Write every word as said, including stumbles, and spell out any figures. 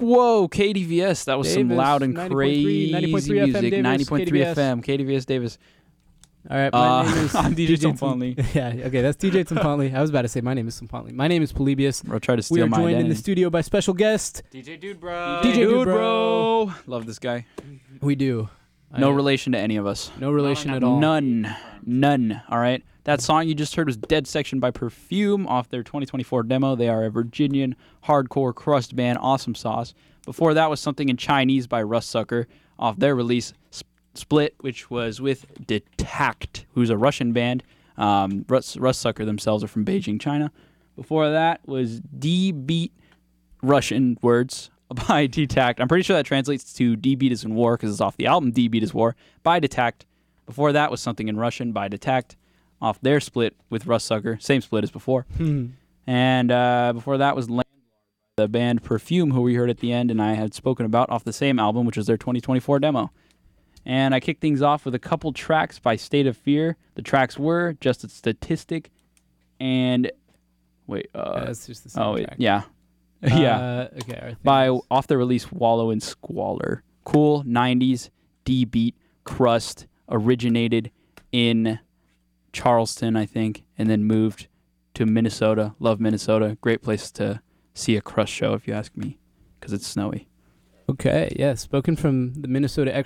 Whoa, K D V S. That was some Davis, loud and ninety point crazy three, ninety point three F M music. Davis, ninety point three K D V S. F M, K D V S Davis. All right, my Uh, name is I'm D J Tim- Tsumpantli. Yeah, okay, that's D J Tsumpantli. I was about to say my name is Tsumpantli. My name is Polybius. Bro, try to We steal are my joined in identity. the studio by special guest. D J Dude Bro. D J Dude Dude, Bro. bro. Love this guy. We do. No I- relation to any of us. No relation no, at all. None. None. All right. That song you just heard was Dead Section by Perfume off their twenty twenty-four demo. They are a Virginian hardcore crust band, Awesome Sauce. Before that was Something in Chinese by Rustsucker off their release Sp- Split, which was with Detakt, who's a Russian band. Um, Rust- Rustsucker themselves are from Beijing, China. Before that was D-Beat, Russian words, by Detakt. I'm pretty sure that translates to D-Beat is in War because it's off the album D-Beat is War by Detakt. Before that was Something in Russian by Detakt off their Split with Rustsucker. Same split as before. Hmm. And uh, before that was Landlord, the band Perfume, who we heard at the end and I had spoken about off the same album, which was their twenty twenty-four demo. And I kicked things off with a couple tracks by State of Fear. The tracks were Just a Statistic and... Wait, uh... Yeah, that's just the same oh, wait, track. yeah. yeah. Uh, okay. our thing By is- off the release Wallow in Squalor. Cool nineties D-Beat crust originated in Charleston, I think, and then moved to Minnesota. Love Minnesota. Great place to see a crust show, if you ask me, because it's snowy. Okay, yeah, spoken from the Minnesota